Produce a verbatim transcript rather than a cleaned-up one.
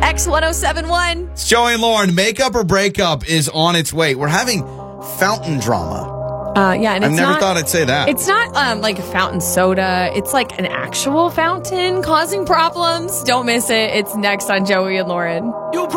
X ten seventy-one. It's Joey and Lauren. Makeup or breakup is on its way. We're having fountain drama. Uh, yeah, and I've it's never not, thought I'd say that. It's not um, like a fountain soda. It's like an actual fountain causing problems. Don't miss it. It's next on Joey and Lauren.